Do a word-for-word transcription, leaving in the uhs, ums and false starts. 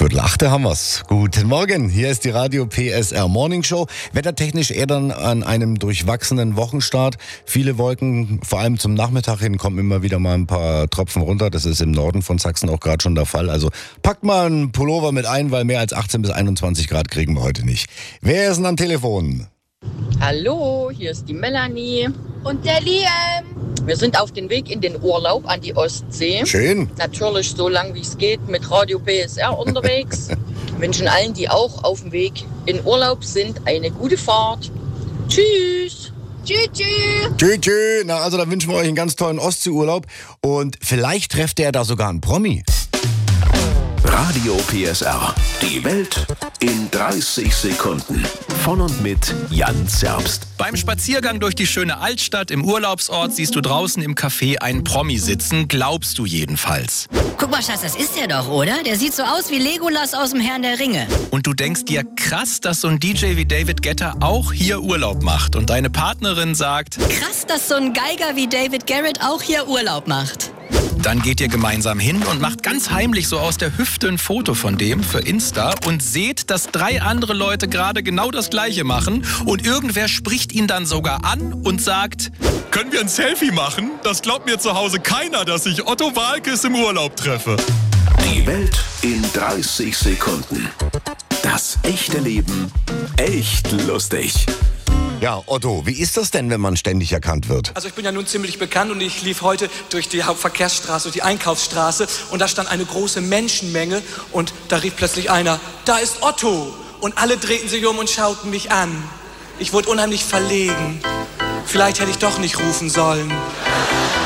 Viertel achte haben wir's. Guten Morgen, hier ist die Radio P S R Morning Show. Wettertechnisch eher dann an einem durchwachsenen Wochenstart. Viele Wolken, vor allem zum Nachmittag hin, kommen immer wieder mal ein paar Tropfen runter. Das ist im Norden von Sachsen auch gerade schon der Fall. Also packt mal einen Pullover mit ein, weil mehr als achtzehn bis einundzwanzig Grad kriegen wir heute nicht. Wer ist denn am Telefon? Hallo, hier ist die Melanie. Und der Liam. Wir sind auf dem Weg in den Urlaub an die Ostsee. Schön. Natürlich so lang wie es geht mit Radio P S R unterwegs. Wünschen allen, die auch auf dem Weg in Urlaub sind, eine gute Fahrt. Tschüss. Tschüss, tschüss. Tschüss, tschüss. Na, also da wünschen wir euch einen ganz tollen Ostseeurlaub. Und vielleicht trefft ihr da sogar einen Promi. Radio P S R. Die Welt in dreißig Sekunden. Von und mit Jan Zerbst. Beim Spaziergang durch die schöne Altstadt im Urlaubsort siehst du draußen im Café einen Promi sitzen, glaubst du jedenfalls. Guck mal, Schatz, das ist der doch, oder? Der sieht so aus wie Legolas aus dem Herrn der Ringe. Und du denkst dir, krass, dass so ein D J wie David Guetta auch hier Urlaub macht. Und deine Partnerin sagt, krass, dass so ein Geiger wie David Garrett auch hier Urlaub macht. Dann geht ihr gemeinsam hin und macht ganz heimlich so aus der Hüfte ein Foto von dem für Insta und seht, dass drei andere Leute gerade genau das Gleiche machen und irgendwer spricht ihn dann sogar an und sagt, können wir ein Selfie machen? Das glaubt mir zu Hause keiner, dass ich Otto Waalkes im Urlaub treffe. Die Welt in dreißig Sekunden. Das echte Leben echt lustig. Ja, Otto, wie ist das denn, wenn man ständig erkannt wird? Also ich bin ja nun ziemlich bekannt und ich lief heute durch die Hauptverkehrsstraße, durch die Einkaufsstraße und da stand eine große Menschenmenge und da rief plötzlich einer, da ist Otto! Und alle drehten sich um und schauten mich an. Ich wurde unheimlich verlegen. Vielleicht hätte ich doch nicht rufen sollen.